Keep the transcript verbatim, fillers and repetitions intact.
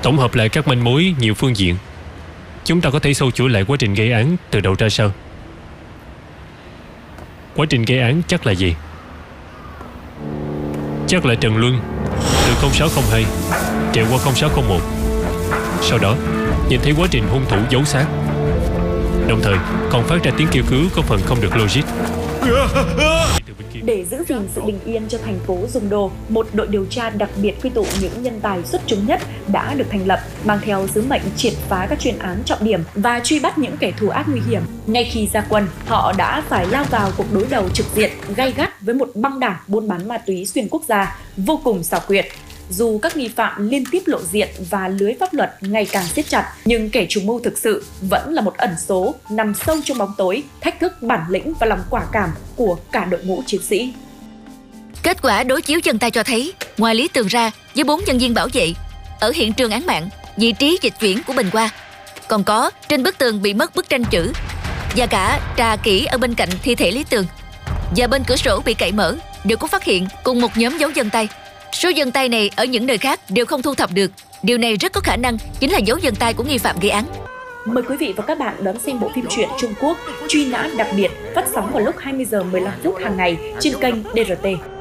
Tổng hợp lại các manh mối nhiều phương diện, chúng ta có thể sâu chuỗi lại quá trình gây án từ đầu ra sau. Quá trình gây án chắc là gì? Chắc là Trần Luân từ không sáu không hai trèo qua không sáu không một, sau đó nhìn thấy quá trình hung thủ giấu xác, đồng thời còn phát ra tiếng kêu cứu có phần không được logic. Để giữ gìn sự bình yên cho thành phố Giung Đô, một đội điều tra đặc biệt quy tụ những nhân tài xuất chúng nhất đã được thành lập, mang theo sứ mệnh triệt phá các chuyên án trọng điểm và truy bắt những kẻ thù ác nguy hiểm. Ngay khi ra quân, họ đã phải lao vào cuộc đối đầu trực diện, gay gắt với một băng đảng buôn bán ma túy xuyên quốc gia vô cùng xảo quyệt. Dù các nghi phạm liên tiếp lộ diện và lưới pháp luật ngày càng siết chặt, nhưng kẻ chủ mưu thực sự vẫn là một ẩn số nằm sâu trong bóng tối, thách thức bản lĩnh và lòng quả cảm của cả đội ngũ chiến sĩ. Kết quả đối chiếu chân tay cho thấy, ngoài Lý Tường ra, với bốn nhân viên bảo vệ, ở hiện trường án mạng, vị trí dịch chuyển của Bình Hoa, còn có trên bức tường bị mất bức tranh chữ và cả trà kỹ ở bên cạnh thi thể Lý Tường và bên cửa sổ bị cậy mở đều có phát hiện cùng một nhóm dấu vân tay. Số vân tay này ở những nơi khác đều không thu thập được. Điều này rất có khả năng chính là dấu vân tay của nghi phạm gây án. Mời quý vị và các bạn đón xem bộ phim truyện Trung Quốc Truy nã đặc biệt phát sóng vào lúc hai mươi giờ mười lăm phút hàng ngày trên kênh đê rờ tê.